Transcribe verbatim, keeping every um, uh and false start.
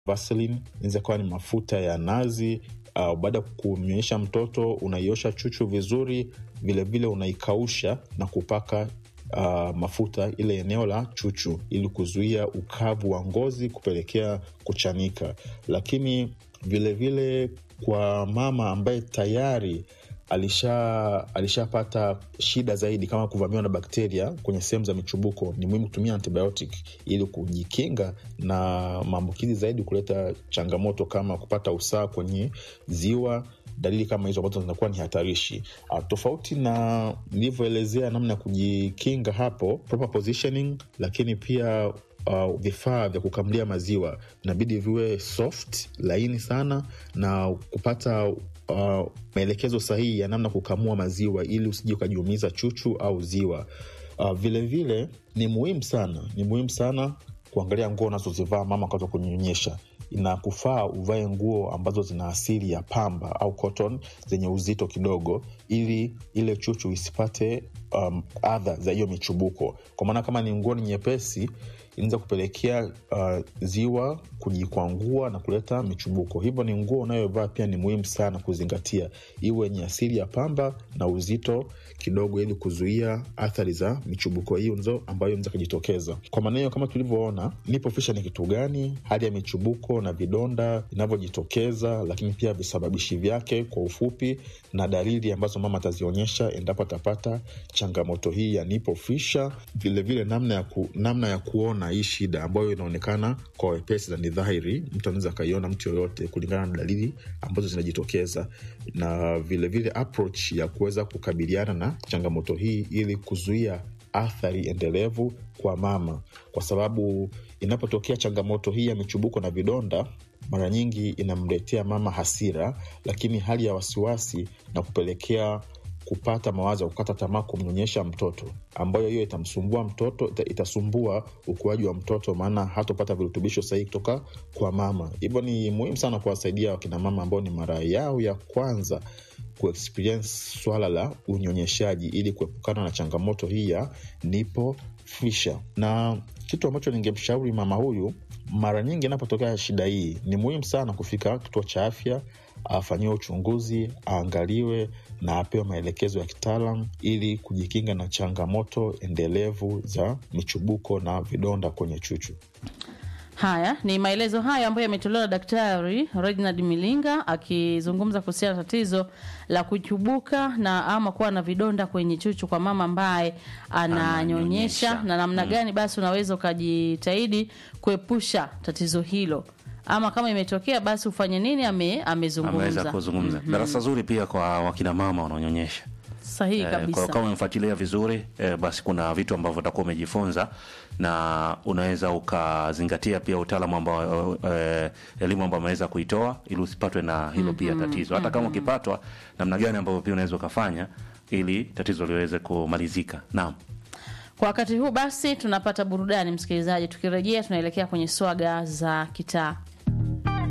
Vaseline, inaweza kuwa ni mafuta ya nazi. Uh, baada ya kumnyonyesha mtoto unaiosha chuchu vizuri, vile vile unaikausha na kupaka uh, mafuta ile eneo la chuchu ili kuzuia ukavu wa ngozi kupelekea kuchanika. Lakini vile vile kwa mama ambaye tayari alisha alishapata shida zaidi kama kuvamiwa na bakteria kwenye sehemu za michubuko, ni muhimu kutumia antibiotic ili kujikinga na maambukizi zaidi, kuleta changamoto kama kupata usaha kwenye ziwa. Dalili kama hizo ambazo zinakuwa ni hatarishi. Uh, tofauti na nilivyoelezea namna ya kujikinga hapo, proper positioning, lakini pia Uh, vifaa vya kukamulia maziwa inabidi viwe soft, laini sana, na kupata uh, maelekezo sahihi ya namna kukamua maziwa ili usije ukajiumiza chuchu au ziwa. Uh, vile vile ni muhimu sana, ni muhimu sana kuangalia nguo unazozivaa mama wakati wa kunyonyesha. Inakufaa uvae nguo ambazo zina asili ya pamba au cotton zenye uzito kidogo, ili ile chuchu isipate um, adha za hiyo michubuko. Kwa maana kama ni nguo ni nyepesi, inaweza kupelekea uh, ziwa kujikwangua na kuleta michubuko. Hivyo ni nguo unayovaa pia ni muhimu sana kuzingatia, iwe ni asili ya pamba na uzito kidogo, ili kuzuia athari za michubuko hiyo nzo ambayo inaweza kujitokeza. Kwa maana hiyo, kama tulivyoona, nipple fissure ni kitu gani, hali ya michubuko na vidonda inavyojitokeza, lakini pia visababishi vyake kwa ufupi, na dalili ambazo mama atazionyesha endapo atapata changamoto hii ya nipple fissure. Vile vile namna ya ku, namna ya kuona hii shida ambayo inaonekana kwa wepesi na ni dhahiri, mtu anaweza kaiona, mtu yoyote, kulingana na dalili ambazo zinajitokeza, na vile vile approach ya kuweza kukabiliana na changamoto hii ili kuzuia athari endelevu kwa mama. Kwa sababu inapotokea changamoto hii ya michubuko na vidonda, mara nyingi inamletea mama hasira, lakini hali ya wasiwasi, na kupelekea kupata mawazo ya kukata tamaa kumnyonyesha mtoto, ambayo hiyo itamsumbua mtoto, ita, itasumbua ukuaji wa mtoto, maana hatopata virutubisho sahihi kutoka kwa mama. Hivyo ni muhimu sana kuwasaidia wakina mama ambao ni mara yao ya kwanza kuexperience swala la unyonyeshaji, ili kuepukana na changamoto hii ya nipple fissure. Na kitu ambacho ningemshauri mama huyu, mara nyingi inapotokea shida hii, ni muhimu sana kufika kituo cha afya, afanyiwe uchunguzi, aangaliwe na apewe maelekezo ya kitaalam, ili kujikinga na changamoto endelevu za michubuko na vidonda kwenye chuchu. Haya ni maelezo haya ambayo yametolewa na Daktari Reginald Milinga akizungumza kuhusiana na tatizo la kuchubuka na ama kuwa na vidonda kwenye chuchu kwa mama ambaye ananyonyesha, na namna gani basi unaweza kujitahidi kuepusha tatizo hilo, ama kama imetokea basi ufanye nini. ame amezungumza ameweza kuzungumza. Mm-hmm. Darasa zuri pia kwa wakina mama wanaonyonyesha. Sahihi kabisa. Eh, kwa kama umfuatilia vizuri, eh, basi kuna vitu ambavyo utakuwa umejifunza, na unaweza ukazingatia pia utaalamu ambao eh, elimu ambayo umeweza kuitoa, ili usipatwe na hilo mm-hmm. pia tatizo. Hata kama ukipatwa, namna gani ambavyo pia unaweza ukafanya ili tatizo liweze kumalizika. Naam. Kwa wakati huu basi tunapata burudani, msikilizaji. Tukirejea tunaelekea kwenye swaga za kitaa.